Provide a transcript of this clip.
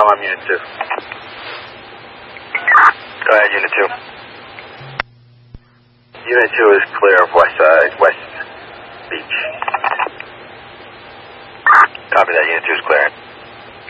I'm Unit 2. Go ahead, Unit 2. Unit 2 is clear of West Beach. Copy that, Unit 2 is clear.